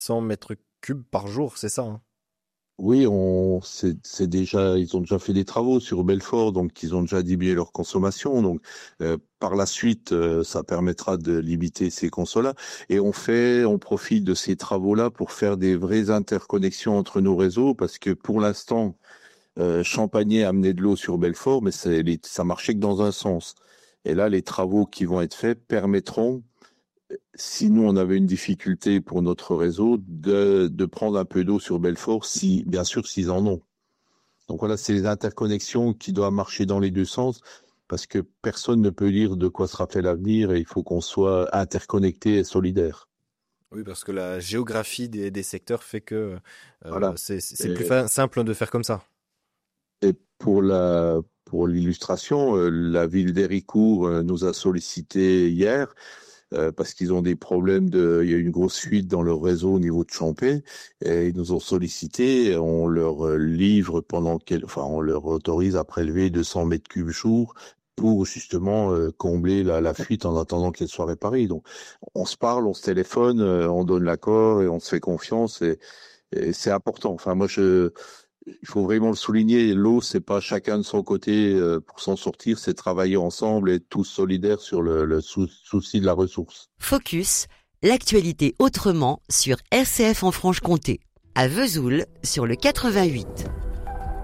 100 mètres cubes par jour, c'est ça, hein? Oui, c'est déjà, ils ont déjà fait des travaux sur Belfort, donc ils ont déjà diminué leur consommation. Donc, par la suite, ça permettra de limiter ces consommations-là. Et on profite de ces travaux-là pour faire des vraies interconnexions entre nos réseaux, parce que pour l'instant, Champagné amenait de l'eau sur Belfort, mais ça marchait que dans un sens. Et là, les travaux qui vont être faits permettront, si nous on avait une difficulté pour notre réseau, de prendre un peu d'eau sur Belfort, si bien sûr s'ils en ont. Donc voilà, c'est les interconnexions qui doivent marcher dans les deux sens, parce que personne ne peut dire de quoi sera fait l'avenir et il faut qu'on soit interconnecté et solidaire. Oui, parce que la géographie des secteurs fait que Voilà. c'est plus simple de faire comme ça. Et pour l'illustration, la ville d'Héricourt nous a sollicité hier parce qu'ils ont des problèmes il y a une grosse fuite dans leur réseau au niveau de Champé et ils nous ont sollicité, on leur livre enfin on leur autorise à prélever 200 mètres cubes jour pour justement combler la fuite en attendant qu'elle soit réparée. Donc on se parle, on se téléphone, on donne l'accord et on se fait confiance et c'est important. Enfin moi il faut vraiment le souligner, l'eau, c'est pas chacun de son côté pour s'en sortir, c'est travailler ensemble et être tous solidaires sur le souci de la ressource. Focus, l'actualité autrement sur RCF en Franche-Comté. À Vesoul sur le 88.